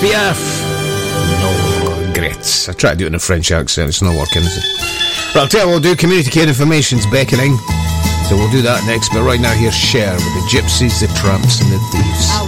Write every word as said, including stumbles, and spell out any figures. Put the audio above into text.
Piaf. No, great. I try to do it in a French accent. It's not working, is it? Right, I'll tell you what we'll do. Community Care Information's beckoning. So we'll do that next. But right now, here's Cher with the Gypsies, the Tramps and the Thieves.